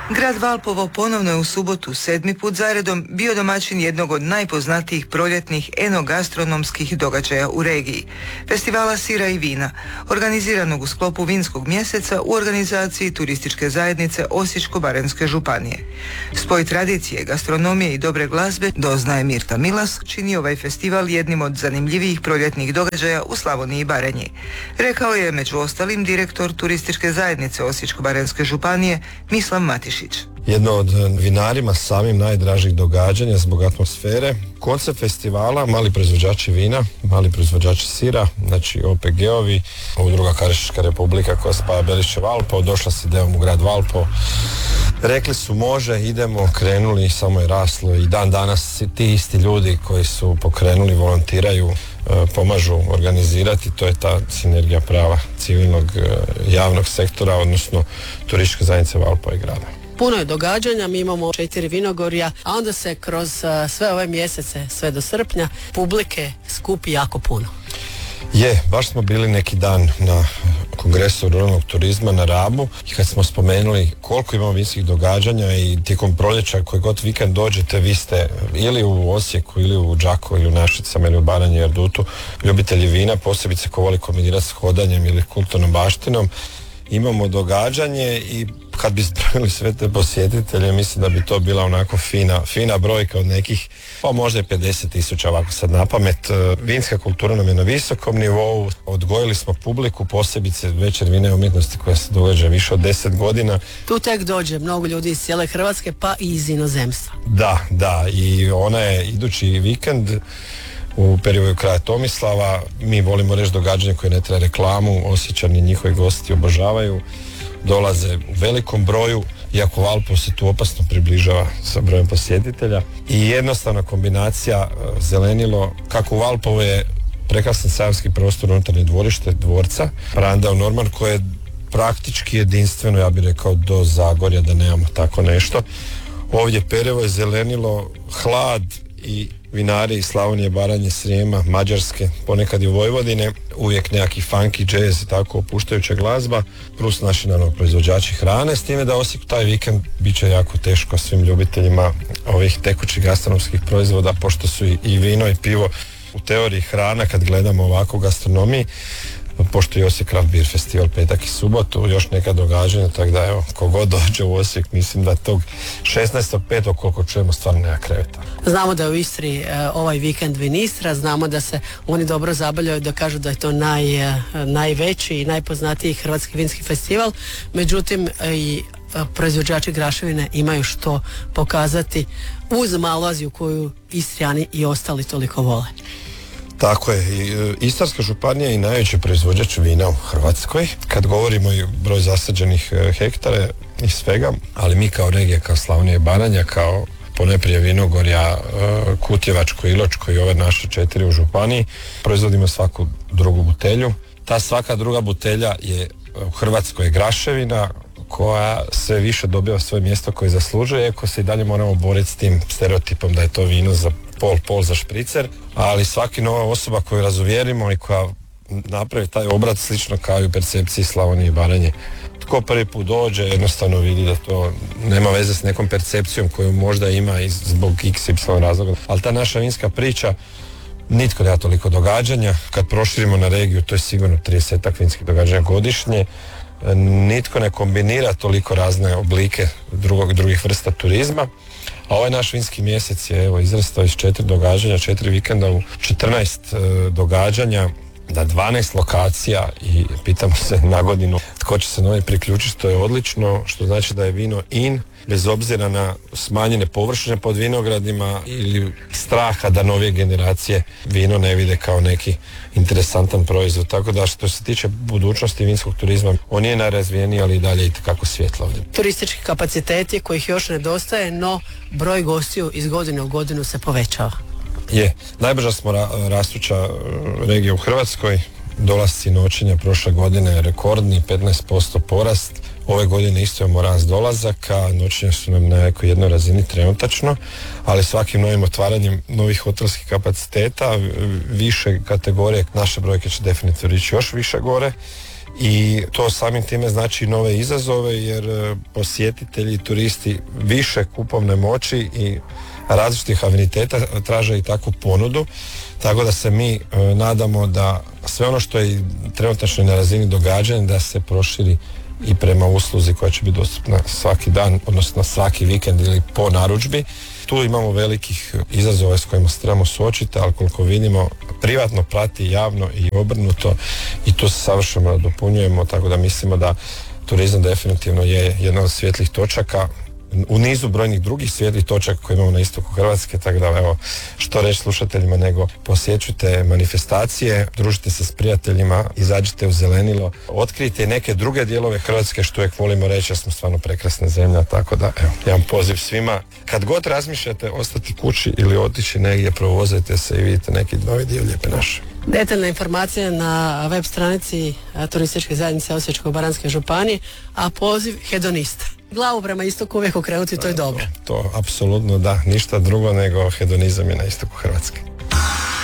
Grad Valpovo ponovno je u subotu 7. put zaredom bio domaćin jednog od najpoznatijih proljetnih enogastronomskih događaja u regiji, festivala sira i vina, organiziranog u sklopu vinskog mjeseca u organizaciji turističke zajednice Osječko-baranjske županije. Spoj tradicije, gastronomije i dobre glazbe, doznaje Mirta Milas, čini ovaj festival jednim od zanimljivijih proljetnih događaja u Slavoniji i Baranji. Rekao je među ostalim direktor turističke zajednice Osječko-baranjske županije Mislav Matišić. Jedno od vinarima samim najdražih događanja zbog atmosfere. Koncept festivala, mali proizvođači vina, mali proizvođači sira, znači OPG-ovi, Udruga Kariška Republika koja spaja Belišće Valpovo, došla s idejom u grad Valpovo. Rekli su može, idemo, krenuli, samo je raslo i dan danas ti isti ljudi koji su pokrenuli, volontiraju, pomažu organizirati, to je ta sinergija prava civilnog javnog sektora, odnosno turističke zajednice Valpova i grada. Puno je događanja, mi imamo 4 vinogorja, a onda se kroz sve ove mjesece, sve do srpnja, publike skupi jako puno. Baš smo bili neki dan na kongresu ruralnog turizma na Rabu i kad smo spomenuli koliko imamo vinskih događanja i tijekom proljeća koji god vikend dođete, vi ste ili u Osijeku ili u Đakovu ili u Našicama ili u Baranji i Erdutu ljubitelji vina, posebice ko voli kombinirati s hodanjem ili kulturnom baštinom. Imamo događanje i kad bi zbrojili sve te posjetitelje, mislim da bi to bila onako fina brojka od nekih, pa možda i 50,000 ovako sad na pamet. Vinska kultura nam je na visokom nivou, odgojili smo publiku, posebice Večer vina i umjetnosti koja se događa više od 10 godina. Tu tek dođe mnogo ljudi iz cijele Hrvatske pa i iz inozemstva. Da, i ona je idući vikend u periodu kraja Tomislava. Mi volimo reći događanje koje ne treba reklamu, Osječani i njihovi gosti obožavaju, dolaze u velikom broju, iako Valpovo se tu opasno približava sa brojem posjetitelja. I jednostavna kombinacija zelenilo, kako u Valpovo je prekrasan sajamski prostor, unutarnje dvorište dvorca Pranda u Norman, koje je praktički jedinstveno, ja bih rekao, do Zagorja da nemamo tako nešto. Ovdje Perevo je zelenilo, hlad i vinari iz Slavonije, Baranje, Srijema, Mađarske, ponekad i Vojvodine, uvijek nekakvi funky, jazz i tako opuštajuća glazba, plus naši naravno proizvođači hrane, s time da Osijek taj vikend bit će jako teško svim ljubiteljima ovih tekućih gastronomskih proizvoda, pošto su i vino i pivo u teoriji hrana kad gledamo ovako u gastronomiji, pošto je Osijek Craft Beer Festival petak i subotu, još neka događanja, tako da evo, kogod dođe u Osijek, mislim da tog 16.5. koliko čujemo stvarno nema kreveta. Znamo da je u Istri ovaj vikend Vinistra, znamo da se oni dobro zabavljaju, da kažu da je to najveći i najpoznatiji hrvatski vinski festival, međutim i proizvođači graševine imaju što pokazati uz Malvaziju koju Istrijani i ostali toliko vole. Tako je, Istarska županija je i najveći proizvođač vina u Hrvatskoj, kad govorimo i broj zasađenih hektara i svega, ali mi kao regija, kao Slavonija i Baranja, kao ponajprije Vinogorja, Kutjevačko, Iločko i ove naše 4 u županiji, proizvodimo svaku drugu butelju. Ta svaka druga butelja je u Hrvatskoj graševina koja sve više dobiva svoje mjesto koje zaslužuje, iako se i dalje moramo boriti s tim stereotipom da je to vino za pol za špricer, ali svaki nova osoba koju razuvjerimo i koja napravi taj obrat slično kao i u percepciji Slavonije i Baranje. Tko prvi put dođe jednostavno vidi da to nema veze s nekom percepcijom koju možda ima i zbog XY razloga, ali ta naša vinska priča, nitko nema toliko događanja, kad proširimo na regiju to je sigurno 30 vinskih događanja godišnje, nitko ne kombinira toliko razne oblike drugih vrsta turizma. A ovaj naš vinski mjesec je izrastao iz 4 događanja, 4 vikenda u 14 događanja na 12 lokacija i pitamo se na godinu tko će se novi priključiti, što je odlično, što znači da je vino in, bez obzira na smanjene površine pod vinogradima ili straha da novije generacije vino ne vide kao neki interesantan proizvod. Tako da što se tiče budućnosti vinskog turizma, on je najrazvijeniji, ali i dalje itekako svjetlo ovdje. Turistički kapaciteti kojih još nedostaje, no broj gostiju iz godine u godinu se povećava. Najbrža smo rastuća regija u Hrvatskoj, dolasci noćenja prošle godine rekordni, 15% porast. Ove godine isto imamo rast dolazaka, noćenja su nam na nekoj jednoj razini trenutačno, ali svakim novim otvaranjem novih hotelskih kapaciteta, više kategorije, naše brojke će definitivno ići još više gore i to samim time znači nove izazove jer posjetitelji i turisti više kupovne moći i različitih afiniteta traže i takvu ponudu, tako da se mi nadamo da sve ono što je trenutačno na razini događanja da se proširi i prema usluzi koja će biti dostupna svaki dan, odnosno svaki vikend ili po narudžbi. Tu imamo velikih izazova s kojima se trebamo suočiti, ali koliko vidimo privatno prati javno i obrnuto i tu se savršeno dopunjujemo, tako da mislimo da turizam definitivno je jedna od svjetlih točaka u nizu brojnih drugih svjetlih točaka koje imamo na istoku Hrvatske, tako da evo što reći slušateljima nego posjećujte manifestacije, družite se s prijateljima, izađite u zelenilo, otkrijte neke druge dijelove Hrvatske što uvijek volimo reći, jer smo stvarno prekrasna zemlja, tako da evo, jedan poziv svima, kad god razmišljate ostati kući ili otići negdje, provozajte se i vidite neki novi dio Lijepe naše. Detaljne informacije na web stranici Turističke zajednice Osječko-baranjske županije, a poziv hedonista. Glavu prema istoku uvijek okrenuti, to je dobro. To apsolutno da, ništa drugo nego hedonizam je na istoku Hrvatske.